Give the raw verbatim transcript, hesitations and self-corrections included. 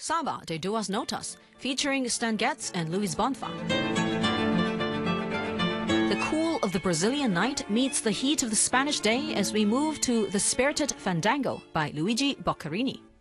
Samba de Duas Notas, featuring Stan Getz and Luis Bonfa. The cool of the Brazilian night meets the heat of the Spanish day as we move to The Spirited Fandango by Luigi Boccherini.